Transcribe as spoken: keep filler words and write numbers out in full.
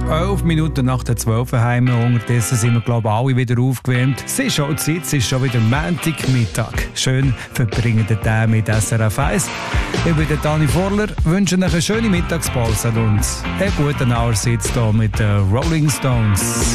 elf Minuten nach der zwölf heim. Unterdessen sind wir, glaube ich, alle wieder aufgewärmt. Es ist schon Zeit, es ist schon wieder Montagmittag. Schön verbringen den Tag mit S R F eins. Ich bin der Dani Vorler, wünsche euch eine schöne Mittagspause und einen guten Auersitz hier mit den Rolling Stones.